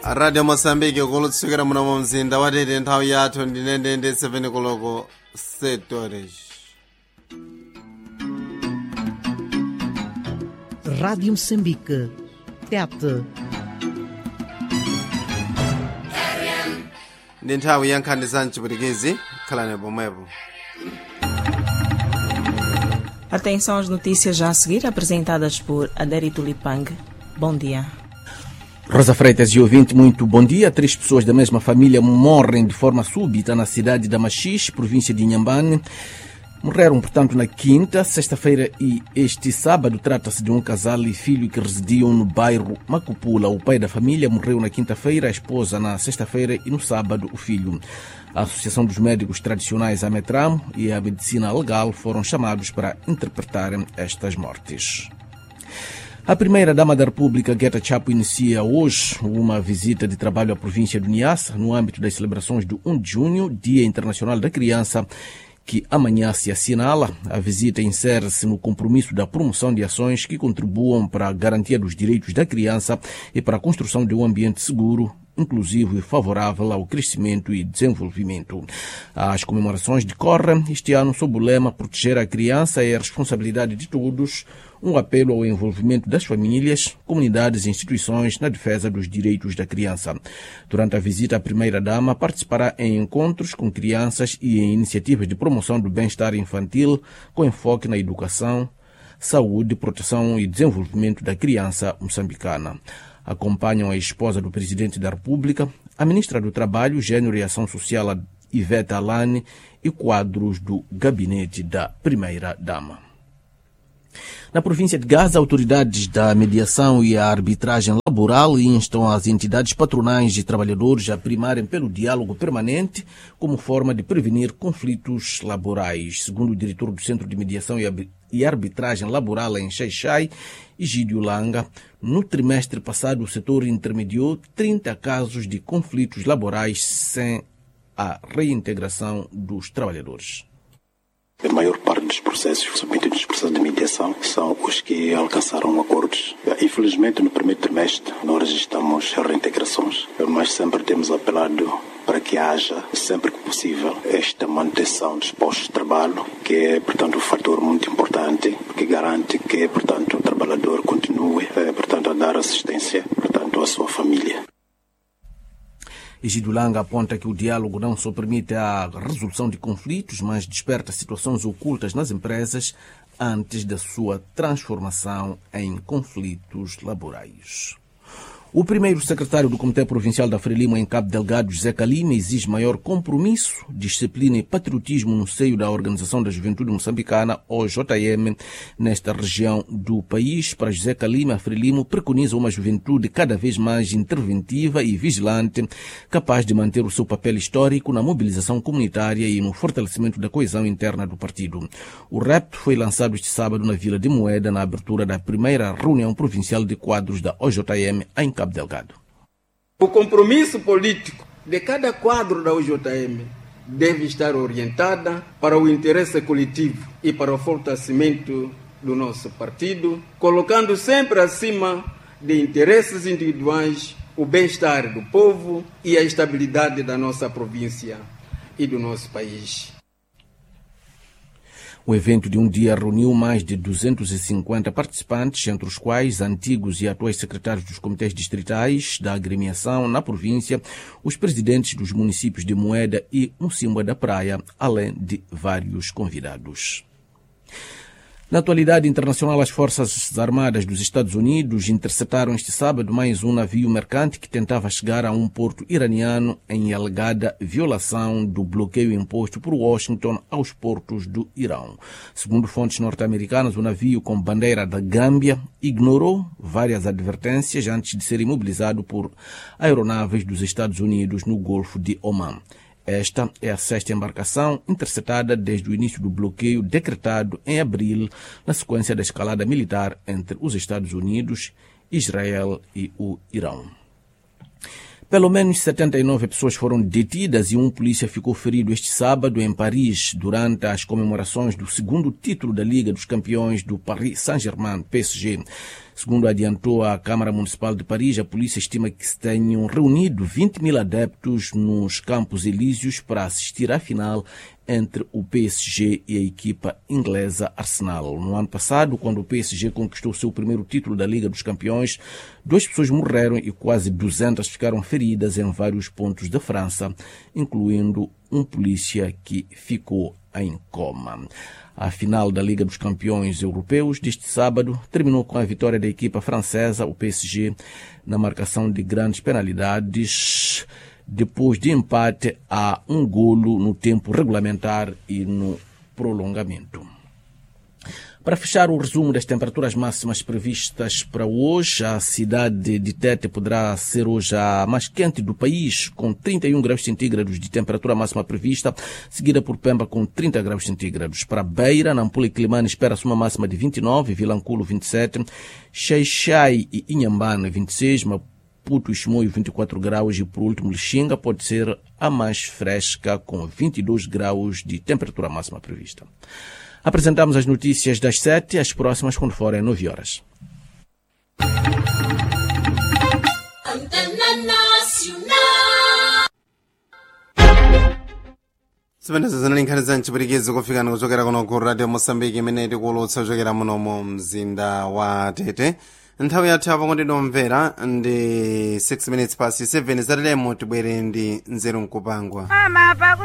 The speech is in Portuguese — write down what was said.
Radio Mozambique kulutsukira muno mu mzinda wa Tete nthawi yathu ndi 7 koloko setores. Rádio Moçambique, TET. Ndi nthawi ya nkhani za mchipwitikizi, khalani pomwepo. Atenção às notícias já a seguir, apresentadas por Adérito Lipang. Bom dia. Rosa Freitas e ouvinte, muito bom dia. 3 pessoas da mesma família morrem de forma súbita na cidade da Machixe, província de Inhambane. Morreram, portanto, na quinta, sexta-feira e este sábado. Trata-se de um casal e filho que residiam no bairro Macupula. O pai da família morreu na quinta-feira, a esposa na sexta-feira e no sábado o filho. A Associação dos Médicos Tradicionais Ametramo e a Medicina Legal foram chamados para interpretar estas mortes. A primeira-dama da República, Guetta Chapo, inicia hoje uma visita de trabalho à província de Niassa, no âmbito das celebrações do 1 de junho, Dia Internacional da Criança, que amanhã se assinala. A visita insere-se no compromisso da promoção de ações que contribuam para a garantia dos direitos da criança e para a construção de um ambiente seguro, inclusivo e favorável ao crescimento e desenvolvimento. As comemorações decorrem este ano sob o lema Proteger a criança é a responsabilidade de todos, um apelo ao envolvimento das famílias, comunidades e instituições na defesa dos direitos da criança. Durante a visita, a primeira-dama participará em encontros com crianças e em iniciativas de promoção do bem-estar infantil, com enfoque na educação, saúde, proteção e desenvolvimento da criança moçambicana. Acompanham a esposa do Presidente da República, a Ministra do Trabalho, Gênero e Ação Social, Ivete Alane, e quadros do gabinete da Primeira-Dama. Na província de Gaza, autoridades da mediação e a arbitragem laboral instam as entidades patronais e trabalhadores a primarem pelo diálogo permanente como forma de prevenir conflitos laborais. Segundo o diretor do Centro de Mediação e Arbitragem Laboral em Xai-Xai, Egídio Langa, no trimestre passado o setor intermediou 30 casos de conflitos laborais sem a reintegração dos trabalhadores. A maior parte dos processos submetidos aos processos de mediação são os que alcançaram acordos. Infelizmente, no primeiro trimestre, nós registramos reintegrações, mas sempre temos apelado para que haja, sempre que possível, esta manutenção dos postos de trabalho, que é, portanto, um fator muito importante, porque garante que, portanto, o trabalhador continue, portanto, a dar assistência, portanto, à sua família. Egídio Langa aponta que o diálogo não só permite a resolução de conflitos, mas desperta situações ocultas nas empresas antes da sua transformação em conflitos laborais. O primeiro secretário do Comitê Provincial da Frelimo em Cabo Delgado, José Calima, exige maior compromisso, disciplina e patriotismo no seio da Organização da Juventude Moçambicana, OJM, nesta região do país. Para José Calima, a Frelimo preconiza uma juventude cada vez mais interventiva e vigilante, capaz de manter o seu papel histórico na mobilização comunitária e no fortalecimento da coesão interna do partido. O repto foi lançado este sábado na Vila de Moeda, na abertura da primeira reunião provincial de quadros da OJM em Cabo Delgado. O compromisso político de cada quadro da UJM deve estar orientada para o interesse coletivo e para o fortalecimento do nosso partido, colocando sempre acima de interesses individuais o bem-estar do povo e a estabilidade da nossa província e do nosso país. O evento de um dia reuniu mais de 250 participantes, entre os quais antigos e atuais secretários dos comitês distritais da agremiação na província, os presidentes dos municípios de Moeda e Mocimboa da Praia, além de vários convidados. Na atualidade internacional, as Forças Armadas dos Estados Unidos interceptaram este sábado mais um navio mercante que tentava chegar a um porto iraniano em alegada violação do bloqueio imposto por Washington aos portos do Irão. Segundo fontes norte-americanas, o navio com bandeira da Gâmbia ignorou várias advertências antes de ser imobilizado por aeronaves dos Estados Unidos no Golfo de Oman. Esta é a 6ª embarcação interceptada desde o início do bloqueio decretado em abril, na sequência da escalada militar entre os Estados Unidos, Israel e o Irão. Pelo menos 79 pessoas foram detidas e um polícia ficou ferido este sábado em Paris durante as comemorações do segundo título da Liga dos Campeões do Paris Saint-Germain, PSG. Segundo adiantou a Câmara Municipal de Paris, a polícia estima que se tenham reunido 20.000 adeptos nos Campos Elíseos para assistir à final entre o PSG e a equipa inglesa Arsenal. No ano passado, quando o PSG conquistou seu primeiro título da Liga dos Campeões, 2 pessoas morreram e quase 200 ficaram feridas em vários pontos da França, incluindo um polícia que ficou em coma. A final da Liga dos Campeões Europeus deste sábado terminou com a vitória da equipa francesa, o PSG, na marcação de grandes penalidades, depois de empate a 1 golo no tempo regulamentar e no prolongamento. Para fechar o resumo das temperaturas máximas previstas para hoje, a cidade de Tete poderá ser hoje a mais quente do país, com 31 graus centígrados de temperatura máxima prevista, seguida por Pemba com 30 graus centígrados. Para Beira, Nampula e Climane espera-se uma máxima de 29, Vilanculo 27, Xai-Xai e Inhambane 26, Maputo e Chimoio 24 graus e, por último, Lixinga pode ser a mais fresca, com 22 graus de temperatura máxima prevista. Apresentamos as notícias das 7, as próximas quando forem 9 horas. Zimenezo zinalinkhaniza mchipirikizo kufikana kuchokera kuno ku Radio Mosambiki imene tikuwulutsa kuchokera muno mu mzinda wa Tete. Nthawi yathu apo kondinomvera ndi 6 minutes past 7 zatilemo tibwere ndi nzeru nkupangwa.